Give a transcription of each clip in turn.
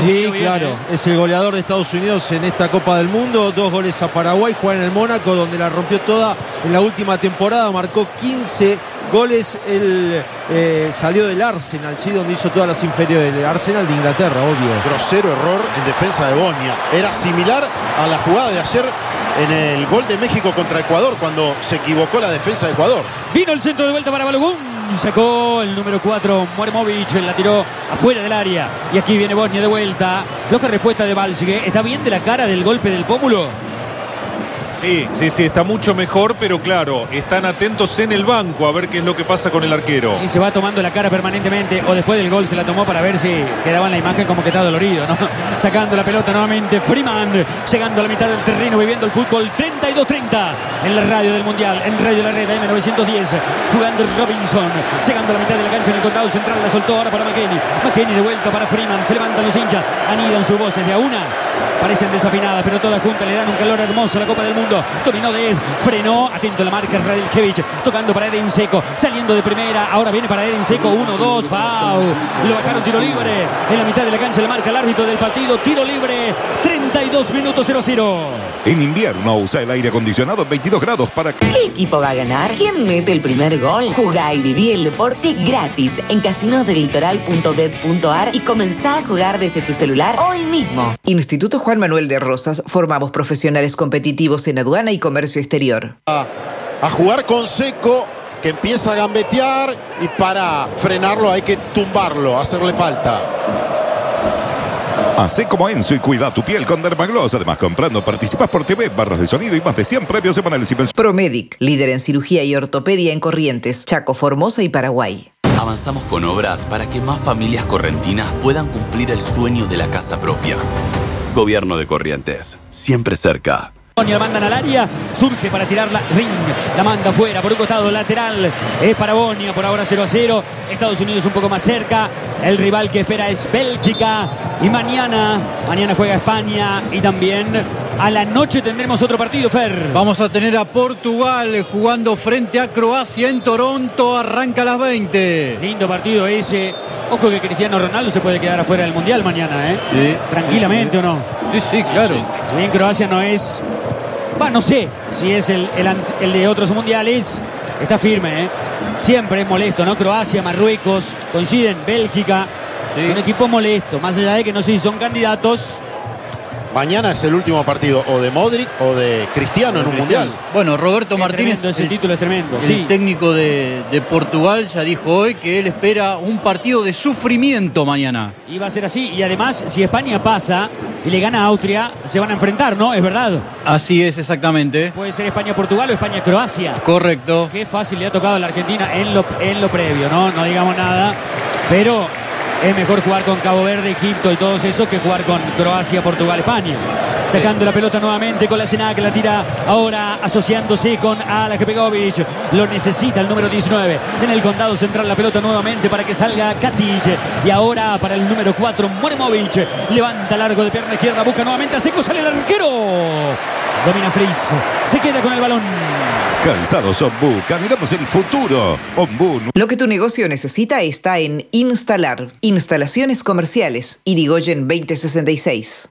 Sí, claro, es el goleador de Estados Unidos en esta Copa del Mundo. 2 goles a Paraguay, juega en el Mónaco, donde la rompió toda en la última temporada, marcó 15 goles. Él salió del Arsenal, ¿sí? Donde hizo todas las inferiores del Arsenal de Inglaterra, obvio. Grosero error en defensa de Bosnia. Era similar a la jugada de ayer en el gol de México contra Ecuador, cuando se equivocó la defensa de Ecuador. Vino el centro de vuelta para Balogun. Sacó el número 4, Muremovic, la tiró afuera del área. Y aquí viene Bosnia de vuelta. Floja respuesta de Balsigue. ¿Está bien de la cara del golpe del pómulo? Sí, está mucho mejor, pero claro, están atentos en el banco a ver qué es lo que pasa con el arquero. Y se va tomando la cara permanentemente, o después del gol se la tomó para ver si quedaba en la imagen como que está dolorido, ¿no? Sacando la pelota nuevamente Freeman, llegando a la mitad del terreno, viviendo el fútbol. 32-30 en la radio del Mundial, en Radio La Red M910, jugando Robinson, llegando a la mitad de la cancha en el costado central, la soltó ahora para McKennie de vuelta para Freeman, se levantan los hinchas, anidan sus voces de a una, parecen desafinadas, pero todas juntas le dan un calor hermoso a la Copa del Mundo. Dominó de frenó, atento a la marca Radeljevic, tocando para Edin Dzeko, saliendo de primera, ahora viene para Edin Dzeko, 1-2, foul, lo bajaron, tiro libre, en la mitad de la cancha le marca el árbitro del partido, tiro libre, 32 minutos 0-0. En invierno usa el aire acondicionado en 22 grados para... ¿Qué equipo va a ganar? ¿Quién mete el primer gol? Jugá y viví el deporte gratis en casinodelitoral.bet.ar y comenzá a jugar desde tu celular hoy mismo. Instituto Juan Manuel de Rosas, formamos profesionales competitivos en aduana y comercio exterior. A jugar con Dzeko, que empieza a gambetear, y para frenarlo hay que tumbarlo, hacerle falta. Hacé como Enzo y cuida tu piel con Dermagloss. Además, comprando participas por TV, barras de sonido y más de 100 premios semanales. Promedic, líder en cirugía y ortopedia en Corrientes, Chaco, Formosa y Paraguay. Avanzamos con obras para que más familias correntinas puedan cumplir el sueño de la casa propia. Gobierno de Corrientes, siempre cerca. La mandan al área, surge para tirarla, Ring, la manda fuera por un costado lateral, es para Bosnia, por ahora 0-0, Estados Unidos un poco más cerca, el rival que espera es Bélgica, y mañana juega España, y también a la noche tendremos otro partido, Fer. Vamos a tener a Portugal jugando frente a Croacia en Toronto, arranca a las 20. Lindo partido ese. Ojo que Cristiano Ronaldo se puede quedar afuera del Mundial mañana, ¿eh? Sí. Tranquilamente, ¿o no? Sí, claro. Si bien Croacia no es... no sé si es el de otros mundiales. Está firme, ¿eh? Siempre es molesto, ¿no? Croacia, Marruecos, coinciden, Bélgica. Sí. Son equipos molestos, más allá de que no sé si son candidatos. Mañana es el último partido o de Modric o de Cristiano en un mundial. Bueno, Roberto Martínez, ese título es tremendo. El técnico de Portugal ya dijo hoy que él espera un partido de sufrimiento mañana. Y va a ser así. Y además, si España pasa y le gana a Austria, se van a enfrentar, ¿no? Es verdad. Así es, exactamente. Puede ser España-Portugal o España-Croacia. Correcto. Qué fácil le ha tocado a la Argentina en lo previo, ¿no? No digamos nada. Pero es mejor jugar con Cabo Verde, Egipto y todos esos que jugar con Croacia, Portugal, España. Sacando la pelota nuevamente con la Senac, la tira ahora asociándose con Ala Kepegovic. Lo necesita el número 19. En el condado central la pelota nuevamente para que salga Katic. Y ahora para el número 4, Muremovic. Levanta largo de pierna izquierda, busca nuevamente a Dzeko, sale el arquero. Domina Fritz, se queda con el balón. Calzados Ombú, caminamos el futuro. Ombú. Lo que tu negocio necesita está en Instalar. Instalaciones comerciales. Irigoyen 2066.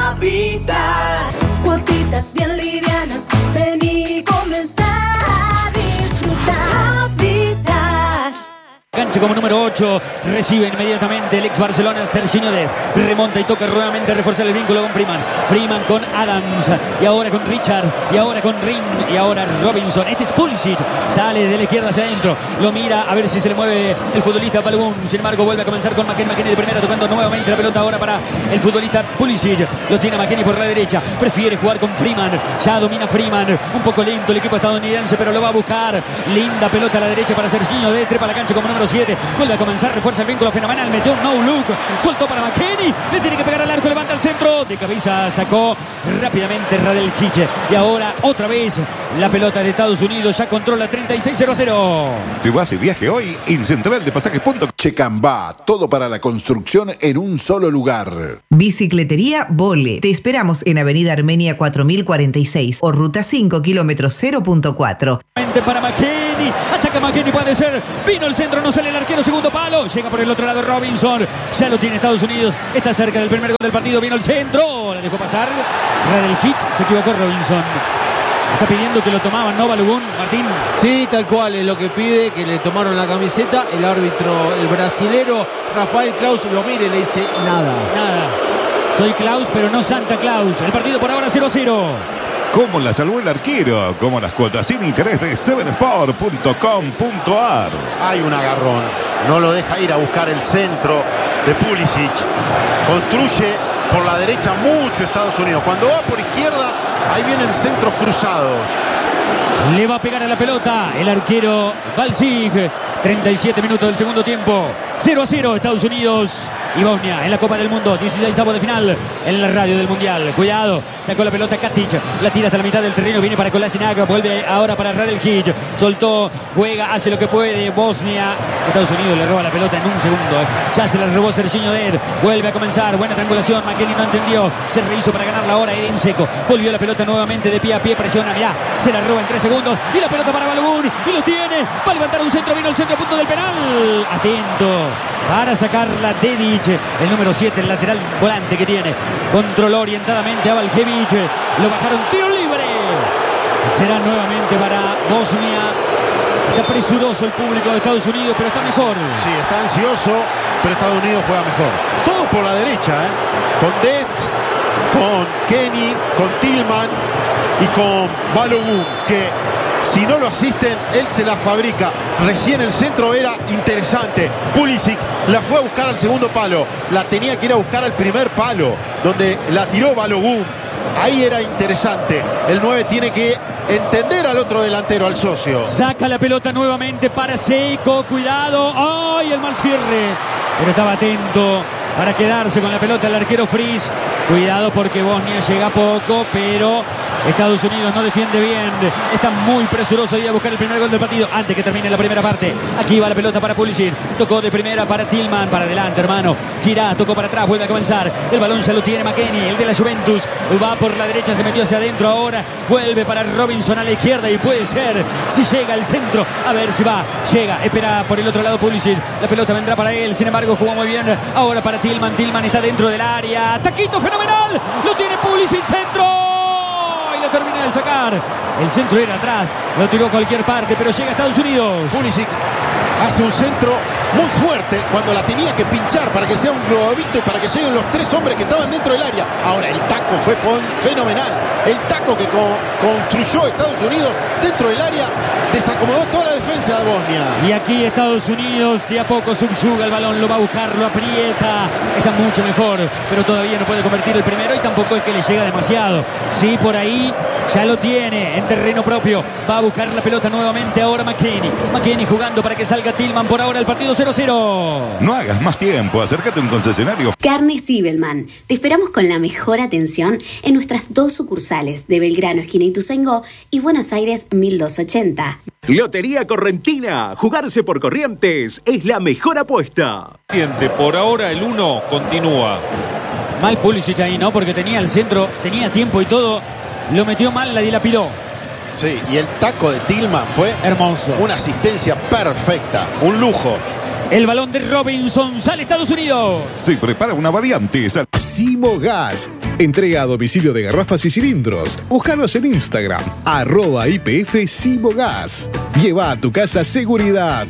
Habitat. Cuotitas bien livianas. Ven y comenzar a disfrutar. Habitat. Cancha como número 8. Recibe inmediatamente el ex Barcelona, Serginho Dest. Remonta y toca nuevamente, reforzar el vínculo con Freeman. Freeman con Adams. Y ahora con Richard. Y ahora con Ring. Y ahora Robinson. Este es Pulisic. Sale de la izquierda hacia adentro. Lo mira a ver si se le mueve el futbolista Balogun. Sin embargo, vuelve a comenzar con McKennie de primera, tocando nuevamente la pelota ahora para el futbolista Pulisic. Lo tiene McKennie por la derecha. Prefiere jugar con Freeman. Ya domina Freeman. Un poco lento el equipo estadounidense, pero lo va a buscar. Linda pelota a la derecha para Serginho Dest. Trepa la cancha como número 7. Vuelve a comenzar, refuerza el vínculo fenomenal. Metió un no-look. Soltó para McKennie. Le tiene que pegar al arco. Levanta el centro. De cabeza sacó rápidamente Radeljic. Y ahora otra vez la pelota de Estados Unidos. Ya controla 36-0-0. Te vas de viaje hoy en Central de Pasajes.com. Checambá, todo para la construcción en un solo lugar. Bicicletería Vole. Te esperamos en Avenida Armenia 4046 o Ruta 5, kilómetro 0.4. Para McKennie, ataca McKennie, puede ser, vino el centro, no sale el arquero, segundo palo, llega por el otro lado Robinson, ya lo tiene Estados Unidos, está cerca del primer gol del partido, vino el centro, la dejó pasar, Radel Hitch, se equivocó Robinson. Está pidiendo que lo tomaban, ¿no, Balogun, Martín? Sí, tal cual es lo que pide, que le tomaron la camiseta. El árbitro, el brasilero Rafael Claus, lo mire y le dice nada. Nada. Soy Claus, pero no Santa Claus. El partido por ahora 0-0. ¿Cómo la salvó el arquero? Como las cuotas sin interés de 7sport.com.ar. Hay un agarrón. No lo deja ir a buscar el centro de Pulisic. Construye por la derecha mucho Estados Unidos. Cuando va por izquierda, ahí vienen centros cruzados. Le va a pegar a la pelota el arquero Balzig. 37 minutos del segundo tiempo. 0-0 Estados Unidos y Bosnia en la Copa del Mundo. 16avos de final en la radio del Mundial. Cuidado, sacó la pelota Katic, la tira hasta la mitad del terreno, viene para Kolasinac, vuelve ahora para Radel Hitch, soltó, juega, hace lo que puede Bosnia. Estados Unidos le roba la pelota en un segundo. Ya se la robó Serginho Ded, vuelve a comenzar, buena triangulación, McKennie no entendió, se rehizo para ganar la hora Edin Dzeko, volvió la pelota nuevamente de pie a pie, presiona, mirá, se la roba en 3 segundos y la pelota para Balogun y lo tiene, va a levantar un centro, vino el centro a punto del penal, atento para sacarla Dedic, el número 7, el lateral volante que tiene, controló orientadamente a Baljevic, lo bajaron, tiro libre, será nuevamente para Bosnia. Está presuroso el público de Estados Unidos, pero está mejor. Sí, está ansioso, pero Estados Unidos juega mejor. Todo por la derecha, con Detz, con Kenny, con Tillman y con Balogun, que si no lo asisten, él se la fabrica. Recién el centro era interesante. Pulisic la fue a buscar al segundo palo. La tenía que ir a buscar al primer palo, donde la tiró Balogun. Ahí era interesante. El 9 tiene que entender al otro delantero, al socio. Saca la pelota nuevamente para Dzeko. Cuidado. ¡Ay, el mal cierre! Pero estaba atento para quedarse con la pelota el arquero Fries. Cuidado porque Bosnia llega poco, pero Estados Unidos no defiende bien. Está muy presuroso y a buscar el primer gol del partido antes que termine la primera parte. Aquí va la pelota para Pulisic. Tocó de primera para Tillman. Para adelante, hermano. Gira, tocó para atrás, vuelve a comenzar. El balón ya lo tiene McKennie, el de la Juventus. Va por la derecha, se metió hacia adentro ahora. Vuelve para Robinson a la izquierda y puede ser si llega el centro. A ver si va. Llega, espera por el otro lado Pulisic. La pelota vendrá para él. Sin embargo, jugó muy bien. Ahora para Tillman. Tillman está dentro del área. Taquito fenomenal. Lo tiene Pulisic, centro. Lo termina de sacar. El centro era atrás, lo tiró a cualquier parte, pero llega a Estados Unidos. Pulisic hace un centro muy fuerte cuando la tenía que pinchar para que sea un globito y para que lleguen los 3 hombres que estaban dentro del área. Ahora el taco fue fenomenal. El taco que construyó Estados Unidos dentro del área desacomodó toda la defensa de Bosnia. Y aquí Estados Unidos de a poco subyuga el balón, lo va a buscar, lo aprieta. Está mucho mejor, pero todavía no puede convertir el primero y tampoco es que le llega demasiado. Sí, por ahí ya lo tiene en terreno propio. Va a buscar la pelota nuevamente ahora McKennie. McKennie jugando para que salga Tillman. Por ahora el partido 0-0. No hagas más tiempo, acércate a un concesionario. Carne Sibelman. Te esperamos con la mejor atención en nuestras 2 sucursales de Belgrano, esquina Ituzaingó, y Buenos Aires 1280. Lotería Correntina. Jugarse por Corrientes es la mejor apuesta. Por ahora el 1 continúa. Mal Pulisic ahí, ¿no? Porque tenía el centro, tenía tiempo y todo. Lo metió mal, la dilapidó. Sí, y el taco de Tillman fue hermoso. Una asistencia perfecta, un lujo. El balón de Robinson, sale Estados Unidos. Se prepara una variante. Simo Gas. Entrega a domicilio de garrafas y cilindros. Búscanos en Instagram, @IPF Simo Gas. Lleva a tu casa seguridad.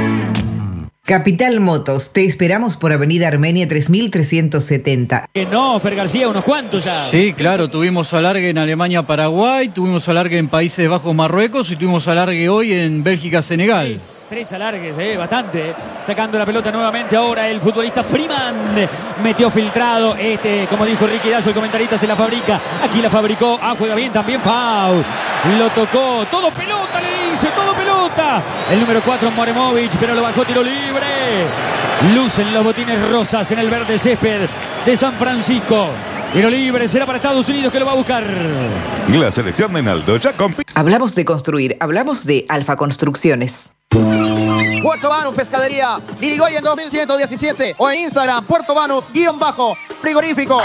Capital Motos, te esperamos por Avenida Armenia 3370. No, Fer García, unos cuantos ya. Sí, claro, tuvimos alargue en Alemania-Paraguay, tuvimos alargue en Países Bajos Marruecos y tuvimos alargue hoy en Bélgica-Senegal. 3 alargues, bastante. Sacando la pelota nuevamente ahora el futbolista Freeman. Metió filtrado. Como dijo Ricky Dazo, el comentarista, se la fabrica. Aquí la fabricó. Juega bien también. Foul. Lo tocó. Todo pelota, le dice. Todo pelota. El número 4, Moremovic, pero lo bajó, tiro libre. Lucen los botines rosas en el verde césped de San Francisco. Tiro libre, será para Estados Unidos que lo va a buscar. La selección de Naldo ya compite. Hablamos de construir, hablamos de Alfa Construcciones. Puerto Banús Pescadería, Irigoyen 2117 o en Instagram, Puerto Banús_frigorífico.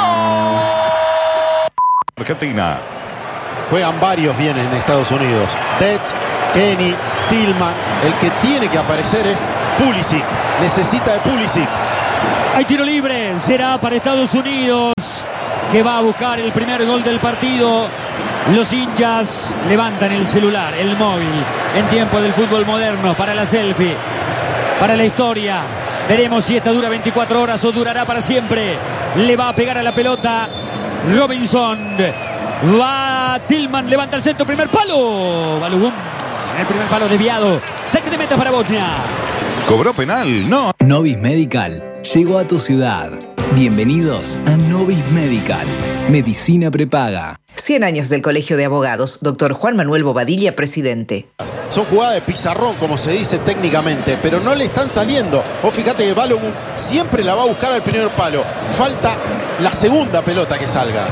Argentina. Juegan varios bien en Estados Unidos. Detz, Kenny, Tillman. El que tiene que aparecer es Pulisic. Necesita de Pulisic. Hay tiro libre, será para Estados Unidos, que va a buscar el primer gol del partido. Los hinchas levantan el celular, el móvil, en tiempo del fútbol moderno, para la selfie, para la historia. Veremos si esta dura 24 horas o durará para siempre. Le va a pegar a la pelota Robinson. Va Tillman, levanta el centro, primer palo. Balogun, en el primer palo desviado. Saque de meta para Bosnia. ¿Cobró penal? No. Novis Medical llegó a tu ciudad. Bienvenidos a Novis Medical. Medicina prepaga. 100 años del Colegio de Abogados. Dr. Juan Manuel Bobadilla, presidente. Son jugadas de pizarrón, como se dice técnicamente, pero no le están saliendo. O fíjate que Balogun siempre la va a buscar al primer palo. Falta la segunda pelota que salga.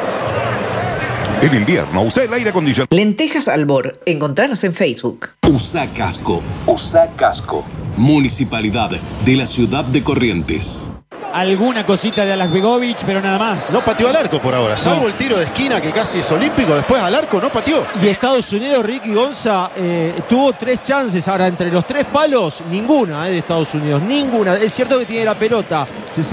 En invierno, usa el aire acondicionado. Lentejas Albor. Encontranos en Facebook. Usa casco. Usa casco. Municipalidad de la ciudad de Corrientes. Alguna cosita de Alasbegovic, pero nada más. No pateó al arco por ahora, salvo el tiro de esquina que casi es olímpico. Después al arco no pateó. Y Estados Unidos, Ricky Gonza, tuvo 3 chances. Ahora, entre los 3 palos, ninguna de Estados Unidos. Ninguna. Es cierto que tiene la pelota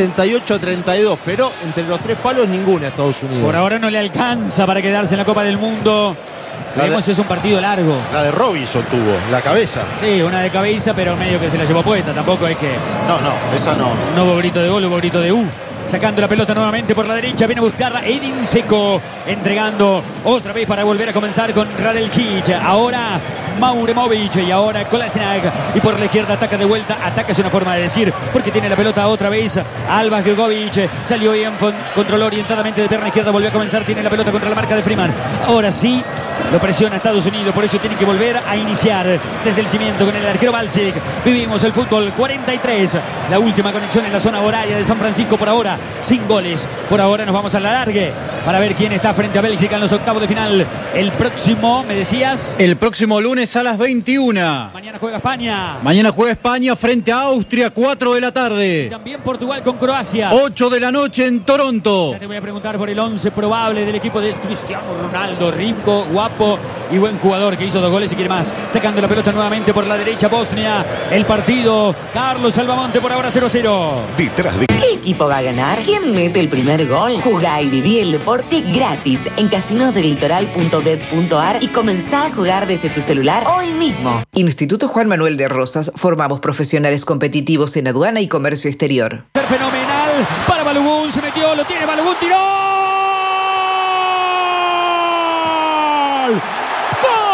68-32, pero entre los 3 palos, ninguna Estados Unidos. Por ahora no le alcanza para quedarse en la Copa del Mundo. Veremos si es un partido largo. La de Robinson tuvo, la cabeza. Sí, una de cabeza, pero medio que se la llevó puesta. Tampoco es que... No, esa no. No hubo grito de gol, hubo grito de U. Sacando la pelota nuevamente por la derecha, viene a buscarla Edin Dzeko, entregando otra vez para volver a comenzar con Radeljic. Ahora Mauremovic y ahora Kolasinac. Y por la izquierda ataca de vuelta. Ataca es una forma de decir, porque tiene la pelota otra vez Alba Gregovic. Salió bien, controló orientadamente de pierna izquierda, volvió a comenzar, tiene la pelota contra la marca de Freeman. Ahora sí, lo presiona Estados Unidos, por eso tiene que volver a iniciar desde el cimiento con el arquero Balcic. Vivimos el fútbol 43, la última conexión en la zona horaria de San Francisco por ahora, sin goles. Por ahora nos vamos a la largue para ver quién está frente a Bélgica en los octavos de final. El próximo, me decías... El próximo lunes a las 21. Mañana juega España. Mañana juega España frente a Austria, 4 de la tarde. También Portugal con Croacia. 8 de la noche en Toronto. Ya te voy a preguntar por el 11 probable del equipo de Cristiano Ronaldo. Rico, guapo y buen jugador que hizo 2 goles y quiere más. Sacando la pelota nuevamente por la derecha Bosnia. El partido, Carlos Albamonte, por ahora 0-0. Detrás de... ¿Qué equipo va a ganar? ¿Quién mete el primer gol? Jugá y viví el deporte gratis en casinosdelitoral.bet.ar y comenzá a jugar desde tu celular hoy mismo. Instituto Juan Manuel de Rosas. Formamos profesionales competitivos en aduana y comercio exterior. Fenomenal para Balogun, se metió, lo tiene Balogun, tiró.